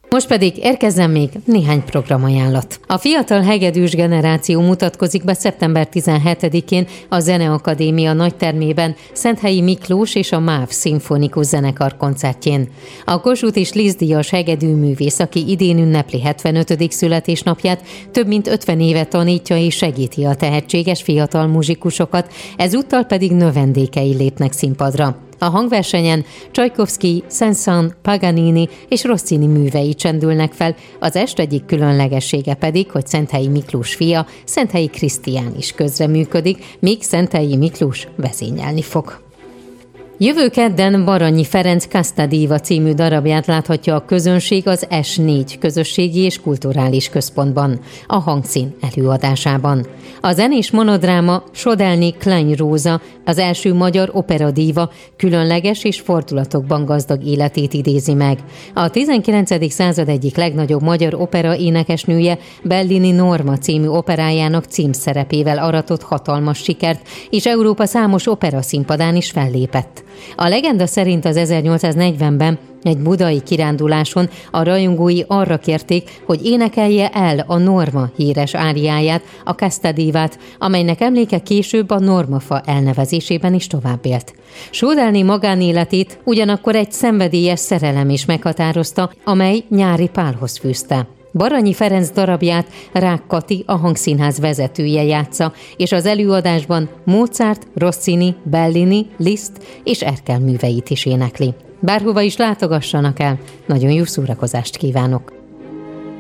Most pedig érkezzen még néhány programajánlat. A fiatal hegedűs generáció mutatkozik be szeptember 17-én a Zeneakadémia nagytermében Szenthelyi Miklós és a MÁV Szimfonikus Zenekar koncertjén. A Kossuth és Liszt díjas hegedűművész, aki idén ünnepli 75. születésnapját, több mint 50 éve tanítja és segíti a tehetséges fiatal muzsikusokat, ezúttal pedig növendékei lépnek színpadra. A hangversenyen Csajkovszky, Saint-Saëns, Paganini és Rossini művei csendülnek fel, az est egyik különlegessége pedig, hogy Szenthelyi Miklós fia, Szenthelyi Krisztián is közreműködik, míg Szenthelyi Miklós vezényelni fog. Jövő kedden Baranyi Ferenc Casta Diva című darabját láthatja a közönség az S4 közösségi és kulturális központban, a Hangszín előadásában. A zenés monodráma Sodelny Klein Róza, az első magyar operadíva, különleges és fordulatokban gazdag életét idézi meg. A 19. század egyik legnagyobb magyar opera énekesnője Bellini Norma című operájának címszerepével aratott hatalmas sikert, és Európa számos opera színpadán is fellépett. A legenda szerint az 1840-ben egy budai kiránduláson a rajongói arra kérték, hogy énekelje el a Norma híres áriáját, a Casta Divát, amelynek emléke később a Normafa elnevezésében is tovább élt. Sodelny magánéletét ugyanakkor egy szenvedélyes szerelem is meghatározta, amely Nyári Pálhoz fűzte. Baranyi Ferenc darabját Rák Kati, a Hangszínház vezetője játsza, és az előadásban Mozart, Rossini, Bellini, Liszt és Erkel műveit is énekli. Bárhova is látogassanak el, nagyon jó szórakozást kívánok!